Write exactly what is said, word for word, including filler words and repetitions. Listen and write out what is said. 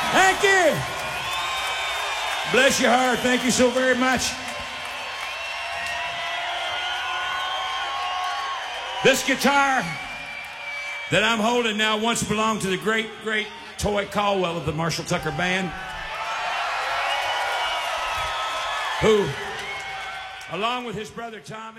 Thank you. Bless your heart. Thank you so very much. This guitar that I'm holding now once belonged to the great, great Toy Caldwell of the Marshall Tucker Band, who, along with his brother Tommy,